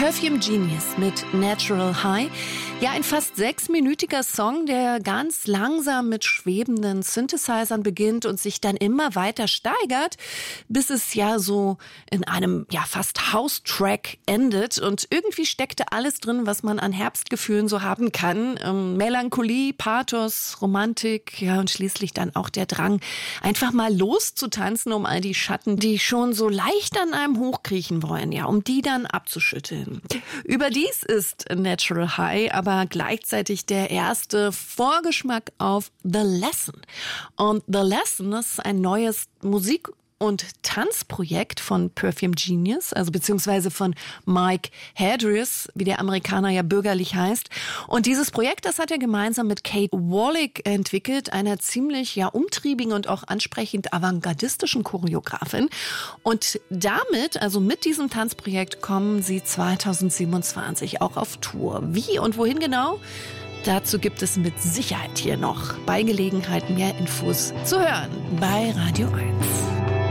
Perfume Genius mit Natural High. Ja, ein fast 6-minütiger Song, der ganz langsam mit schwebenden Synthesizern beginnt und sich dann immer weiter steigert, bis es ja so in einem fast House-Track endet. Und irgendwie steckte alles drin, was man an Herbstgefühlen so haben kann. Melancholie, Pathos, Romantik, und schließlich dann auch der Drang, einfach mal loszutanzen, um all die Schatten, die schon so leicht an einem hochkriechen wollen, um die dann abzuschütteln. Überdies ist Natural High aber gleichzeitig der erste Vorgeschmack auf The Lesson. Und The Lesson ist ein neues Musik- und Tanzprojekt von Perfume Genius, also beziehungsweise von Mike Hadris, wie der Amerikaner ja bürgerlich heißt. Und dieses Projekt, das hat er gemeinsam mit Kate Wallach entwickelt, einer ziemlich umtriebigen und auch ansprechend avantgardistischen Choreografin. Und damit, also mit diesem Tanzprojekt, kommen sie 2027 auch auf Tour. Wie und wohin genau? Dazu gibt es mit Sicherheit hier noch bei Gelegenheit mehr Infos zu hören bei Radio 1.